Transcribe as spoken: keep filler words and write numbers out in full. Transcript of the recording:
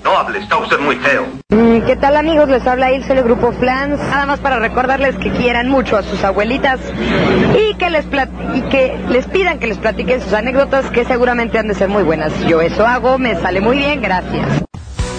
No hable, está usted muy feo. Mm, ¿Qué tal, amigos? Les habla Ilse del Grupo Flans. Nada más para recordarles que quieran mucho a sus abuelitas y que les plat- y que les pidan que les platiquen sus anécdotas, que seguramente han de ser muy buenas. Yo eso hago, me sale muy bien, gracias.